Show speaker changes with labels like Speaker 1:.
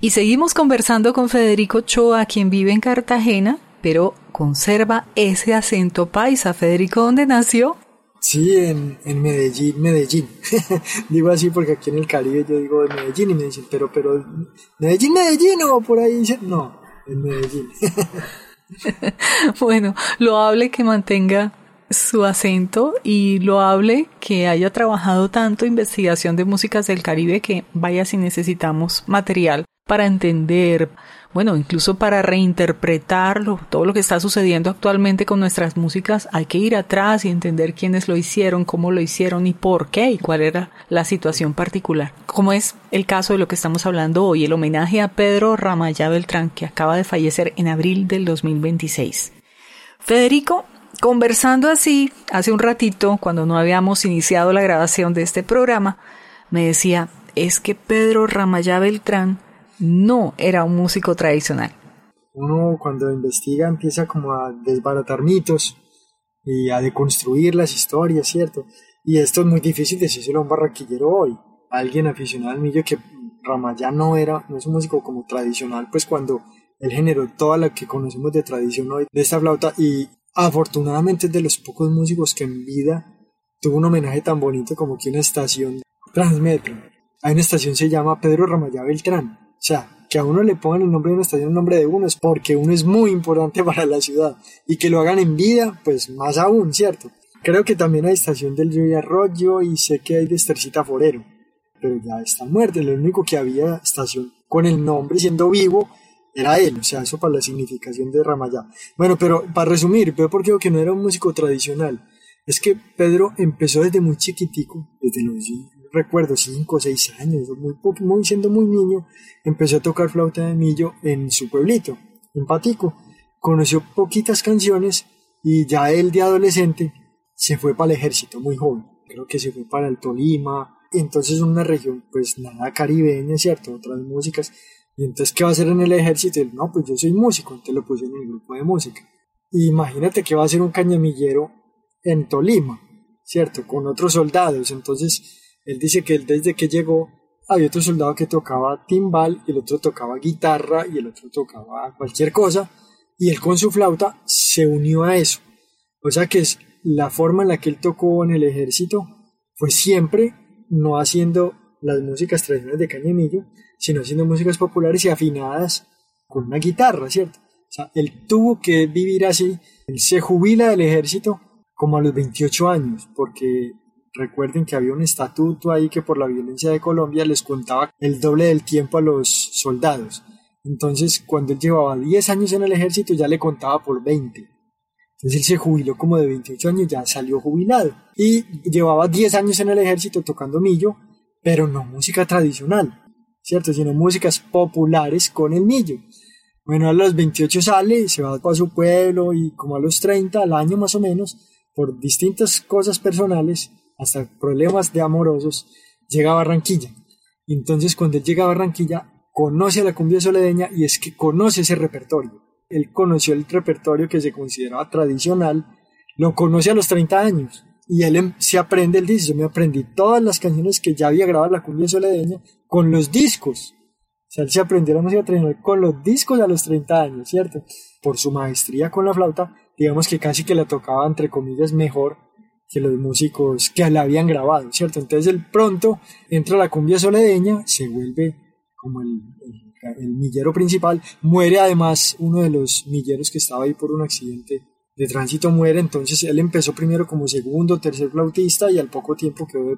Speaker 1: Y seguimos conversando con Federico Ochoa, quien vive en Cartagena, pero conserva ese acento paisa. Federico, ¿dónde nació?
Speaker 2: Sí, en Medellín. Digo así porque aquí en el Caribe yo digo de Medellín y me dicen, pero, Medellín, o por ahí dicen, no, en Medellín.
Speaker 1: Bueno, loable que mantenga su acento y loable que haya trabajado tanto investigación de músicas del Caribe que vaya si necesitamos material para entender, bueno, incluso para reinterpretarlo, todo lo que está sucediendo actualmente con nuestras músicas, hay que ir atrás y entender quiénes lo hicieron, cómo lo hicieron y por qué y cuál era la situación particular. Como es el caso de lo que estamos hablando hoy, el homenaje a Pedro Ramayá Beltrán, que acaba de fallecer en abril del 2026. Federico, conversando así, hace un ratito, cuando no habíamos iniciado la grabación de este programa, me decía, es que Pedro Ramayá Beltrán no era un músico tradicional.
Speaker 2: Uno cuando investiga empieza como a desbaratar mitos y a deconstruir las historias, ¿cierto? Y esto es muy difícil decírselo a un barranquillero hoy, a alguien aficionado al millo, que Ramayá no es un músico como tradicional, pues cuando él generó toda la que conocemos de tradición hoy de esta flauta, y afortunadamente es de los pocos músicos que en vida tuvo un homenaje tan bonito como que una estación Transmetro. Hay una estación que se llama Pedro Ramayá Beltrán. O sea, que a uno le pongan el nombre de una estación, el nombre de uno, es porque uno es muy importante para la ciudad. Y que lo hagan en vida, pues más aún, ¿cierto? Creo que también hay estación del Río Arroyo y sé que hay de Estercita Forero. Pero ya están muertos. Lo único que había estación con el nombre siendo vivo era él. O sea, eso para la significación de Ramayá. Bueno, pero para resumir, ¿pero por qué digo que no era un músico tradicional? Es que Pedro empezó desde muy chiquitico, desde los recuerdo 5 o 6 años, siendo muy niño, empezó a tocar flauta de millo en su pueblito, en Patico. Conoció poquitas canciones y ya él de adolescente se fue para el ejército muy joven. Creo que se fue para el Tolima, entonces una región pues nada caribeña, ¿cierto? Otras músicas. Y entonces, ¿qué va a hacer en el ejército? Y él, no, pues yo soy músico, entonces lo puse en el grupo de música. Y imagínate que va a ser un cañamillero en Tolima, ¿cierto? Con otros soldados. Entonces él dice que él desde que llegó había otro soldado que tocaba timbal, y el otro tocaba guitarra y el otro tocaba cualquier cosa, y él con su flauta se unió a eso. O sea que es la forma en la que él tocó en el ejército fue siempre no haciendo las músicas tradicionales de cañamillo, sino haciendo músicas populares y afinadas con una guitarra, ¿cierto? O sea, él tuvo que vivir así. Él se jubila del ejército como a los 28 años, porque recuerden que había un estatuto ahí que por la violencia de Colombia les contaba el doble del tiempo a los soldados. Entonces, cuando él llevaba 10 años en el ejército, ya le contaba por 20. Entonces él se jubiló como de 28 años, ya salió jubilado. Y llevaba 10 años en el ejército tocando millo, pero no música tradicional, ¿cierto? Sino músicas populares con el millo. Bueno, a los 28 sale, se va a su pueblo, y como a los 30, al año más o menos, por distintas cosas personales, hasta problemas de amorosos, llega a Barranquilla. Entonces, cuando él llega a Barranquilla, conoce a la cumbia soledeña, y es que conoce ese repertorio. Él conoció el repertorio que se consideraba tradicional, lo conoce a los 30 años, y él se aprende, él dice, yo me aprendí todas las canciones que ya había grabado la cumbia soledeña con los discos. O sea, él se aprendió la música tradicional con los discos a los 30 años, ¿cierto? Por su maestría con la flauta, digamos que casi que la tocaba, entre comillas, mejor que los músicos que la habían grabado, ¿cierto? Entonces él pronto entra a la cumbia soledeña, se vuelve como el millero principal, muere además uno de los milleros que estaba ahí por un accidente de tránsito, muere. Entonces él empezó primero como segundo o tercer flautista y al poco tiempo quedó